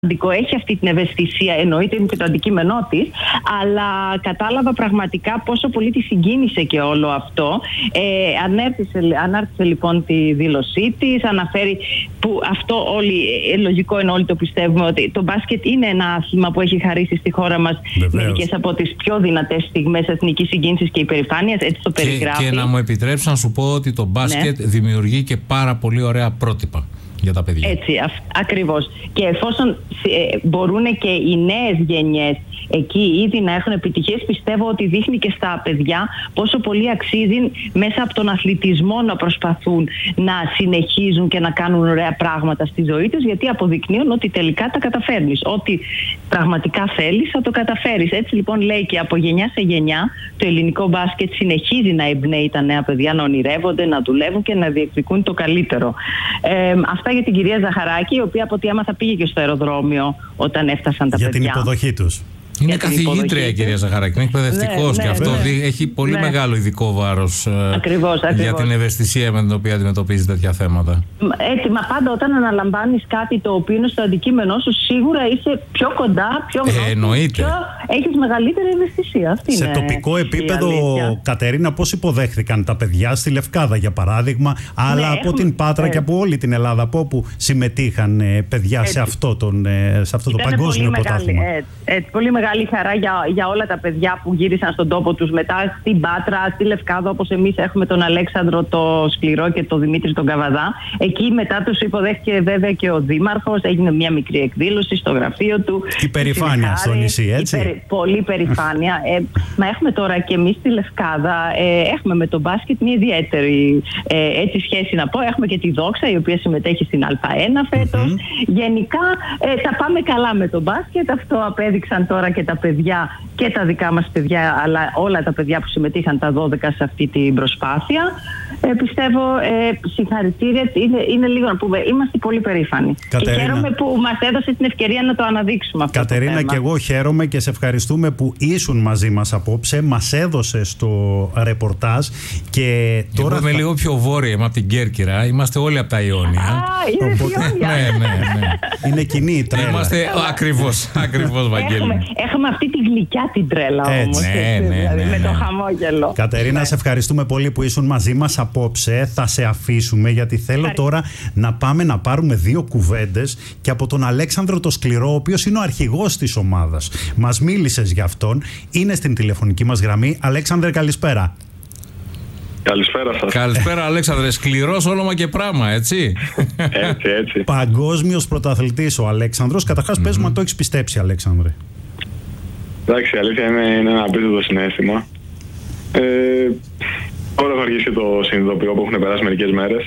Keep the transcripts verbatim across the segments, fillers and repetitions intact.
έχει αυτή την ευαισθησία, εννοείται είναι και το αντικείμενό της, αλλά κατάλαβα πραγματικά πόσο πολύ τη συγκίνησε και όλο αυτό. Ε, ανέρτησε, ανάρτησε λοιπόν τη δήλωσή της, αναφέρει που αυτό όλοι, ε, λογικό είναι, όλοι το πιστεύουμε, ότι το μπάσκετ είναι ένα άθλημα που έχει χαρίσει στη χώρα μας μερικές από τις πιο δυνατές στιγμές εθνικής συγκίνησης και υπερηφάνειας, έτσι το περιγράφει. Και, και να μου επιτρέψει να σου πω ότι το μπάσκετ ναι. δημιουργεί και πάρα πολύ ωραία πρότυπα για τα παιδιά. Έτσι, α, ακριβώς. Και εφόσον ε, μπορούν και οι νέες γενιές εκεί ήδη να έχουν επιτυχίες, πιστεύω ότι δείχνει και στα παιδιά πόσο πολύ αξίζει μέσα από τον αθλητισμό να προσπαθούν να συνεχίζουν και να κάνουν ωραία πράγματα στη ζωή τους, γιατί αποδεικνύουν ότι τελικά τα καταφέρνεις. Ό,τι πραγματικά θέλεις θα το καταφέρεις. Έτσι λοιπόν λέει και από γενιά σε γενιά το ελληνικό μπάσκετ συνεχίζει να εμπνέει τα νέα παιδιά να ονειρεύονται, να δουλεύουν και να διεκδικούν το καλύτερο. Ε, αυτά για την κυρία Ζαχαράκη, η οποία από ό,τι άμαθα πήγε και στο αεροδρόμιο όταν έφτασαν τα για παιδιά. Για την υποδοχή τους. Είναι καθηγήτρια η κυρία Ζαχαράκη, είναι εκπαιδευτικός ναι, και ναι, αυτό ναι. έχει πολύ ναι. μεγάλο ειδικό βάρος ακριβώς, ακριβώς. για την ευαισθησία με την οποία αντιμετωπίζει τέτοια θέματα. Έτσι, μα πάντα όταν αναλαμβάνεις κάτι το οποίο είναι στο αντικείμενό σου, σίγουρα είσαι πιο κοντά, πιο γνώστης, ε, εννοείται. πιο... έχεις μεγαλύτερη ευαισθησία. Αυτή σε είναι τοπικό επίπεδο, Κατερίνα, πώς υποδέχθηκαν τα παιδιά στη Λευκάδα, για παράδειγμα, αλλά ναι, από έχουμε... την Πάτρα ε. και από όλη την Ελλάδα, από όπου συμμετείχαν ε, παιδιά έτσι. σε αυτό, τον, ε, σε αυτό το παγκόσμιο πρωτάθλημα. Ε, ε, πολύ μεγάλη χαρά για, για όλα τα παιδιά που γύρισαν στον τόπο τους μετά στην Πάτρα, στη Λευκάδα, όπως εμείς έχουμε τον Αλέξανδρο το Σκληρό και τον Δημήτρη τον Καβαδά. Εκεί μετά τους υποδέχθηκε βέβαια και ο Δήμαρχος, έγινε μια μικρή εκδήλωση στο γραφείο του. Υπερηφάνεια στο νησί, έτσι. Υπερ, πολύ περηφάνεια. ε, μα έχουμε τώρα και εμείς στη Λευκάδα, ε, έχουμε με τον μπάσκετ μια ιδιαίτερη ε, έτσι σχέση να πω. Έχουμε και τη Δόξα, η οποία συμμετέχει στην Α ένα φέτος. Mm-hmm. Γενικά ε, τα πάμε καλά με τον μπάσκετ, αυτό απέδειξαν τώρα και τα παιδιά και τα δικά μας παιδιά, αλλά όλα τα παιδιά που συμμετείχαν τα δώδεκα σε αυτή την προσπάθεια. Ε, πιστεύω ε, συγχαρητήρια, είναι, είναι λίγο να πούμε, είμαστε πολύ περήφανοι. Κατερίνα. Και χαίρομαι που μας έδωσε την ευκαιρία να το αναδείξουμε αυτό. Κατερίνα, το θέμα. Και εγώ χαίρομαι και σε ευχαριστούμε που ήσουν μαζί μας απόψε, μας έδωσες το ρεπορτάζ και τώρα. Εγώ είμαι θα... λίγο πιο βόρεια, είμαι από την Κέρκυρα, είμαστε όλοι από τα Ιόνια. Α, είναι Οπότε... ναι, ναι, ναι. Είναι κοινή η τρέλα. Είμαστε ακριβώς, ακριβώς, Βαγγέλη. Έχουμε, έχουμε αυτή τη γλυκιά την τρέλα όμως. Ναι, ναι, δηλαδή, ναι, ναι. με το χαμόγελο. Κατερίνα, ναι. σε ευχαριστούμε πολύ που ήσουν μαζί μας απόψε. Θα σε αφήσουμε γιατί θέλω Χαρή. τώρα να πάμε να πάρουμε δύο κουβέντες και από τον Αλέξανδρο το Σκληρό, ο οποίος είναι ο αρχηγός της ομάδας. Μας μίλησες για αυτόν. Είναι στην τηλεφωνική μας γραμμή. Αλέξανδρε, καλησπέρα. Καλησπέρα σας. Καλησπέρα, Αλέξανδρε. Σκληρός όνομα και πράγμα, έτσι. Έτσι, έτσι. Παγκόσμιος πρωταθλητής ο Αλέξανδρος. Καταρχάς, mm-hmm. πες μου αν το έχεις πιστέψει, Αλέξανδρε. Εντάξει, η αλήθεια είναι, είναι ένα απίστευτο συναίσθημα. Ε, τώρα έχω αρχίσει το συνειδητοποιώ που έχουν περάσει μερικές μέρες.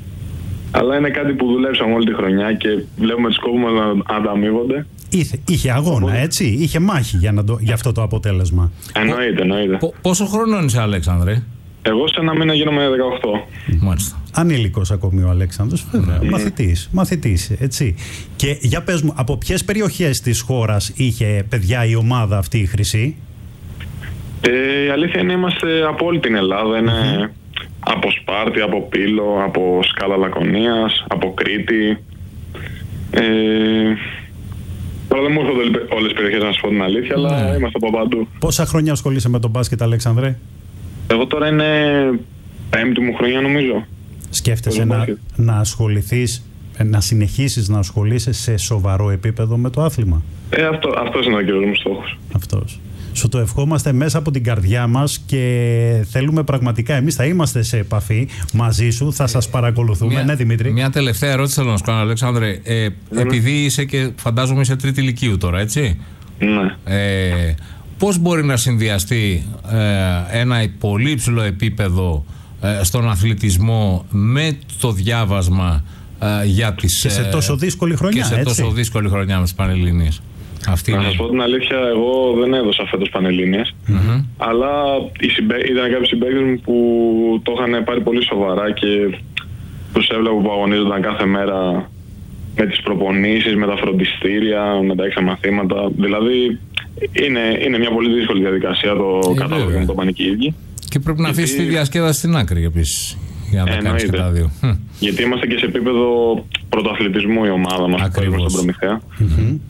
Αλλά είναι κάτι που δουλέψαμε όλη τη χρονιά και βλέπουμε τους κόπους μας να ανταμείβονται. Είχε, είχε αγώνα, έτσι. Είχε μάχη για, να το, για αυτό το αποτέλεσμα. Εννοείται, εννοείται. Πο, πόσο χρονών είσαι, Αλέξανδρε? Εγώ σε ένα μήνα γίνομαι δεκαοκτώ. Μάλιστα. Ανήλικος ακόμη ο Αλέξανδρος, βέβαια. Mm. Μαθητής, μαθητής, έτσι. Και για πες μου, από ποιες περιοχές της χώρας είχε παιδιά η ομάδα αυτή η Χρυσή? Ε, η αλήθεια είναι είμαστε από όλη την Ελλάδα. Είναι mm-hmm. από Σπάρτη, από Πύλο, από Σκάλα Λακωνίας, από Κρήτη. Ε, τώρα δεν μου έρχονται όλες τις περιοχές να σου πω την αλήθεια, mm. αλλά είμαστε από παντού. Πόσα χρόνια ασχολείσαι με τον μπάσκετ, Αλέξανδρε? Εγώ τώρα είναι πέμπτη μου χρονιά νομίζω. Σκέφτεσαι να, να ασχοληθείς, να συνεχίσεις να ασχολείσαι σε σοβαρό επίπεδο με το άθλημα? Ε, αυτό, αυτός είναι ο κύριος μου στόχος. Αυτός. Σου το ευχόμαστε μέσα από την καρδιά μας και θέλουμε πραγματικά, εμείς θα είμαστε σε επαφή μαζί σου, θα σας παρακολουθούμε. Μια, ναι, Δημήτρη. Μια τελευταία ερώτηση θέλω να σου κάνω, Αλέξανδρε. Ε, ναι. Επειδή είσαι και φαντάζομαι είσαι τρίτη ηλικίου τώρα, έτσι? Ναι. Ε, πώς μπορεί να συνδυαστεί ε, ένα πολύ υψηλό επίπεδο ε, στον αθλητισμό με το διάβασμα ε, για τις... Και σε τόσο δύσκολη χρονιά, και σε έτσι. τόσο δύσκολη χρονιά με τις Πανελλήνιες. Αυτή να είναι... σας πω την αλήθεια, εγώ δεν έδωσα φέτος Πανελλήνιες, mm-hmm. αλλά συμπέ... ήταν κάποιοι συμπαίκτες μου που το είχαν πάρει πολύ σοβαρά και τους έβλεπα που αγωνίζονταν κάθε μέρα με τις προπονήσεις, με τα φροντιστήρια, με τα έξα μαθήματα. Δηλαδή είναι, είναι μια πολύ δύσκολη διαδικασία το ε, κατάλογο με το πανικίδι. Και πρέπει να αφήσει τη διασκέδαση στην άκρη επίσης. για να τα κάνεις και τα δύο. Γιατί είμαστε και σε επίπεδο πρωτοαθλητισμού η ομάδα μας. Ακριβώς. Στον Προμηθέα. Mm-hmm.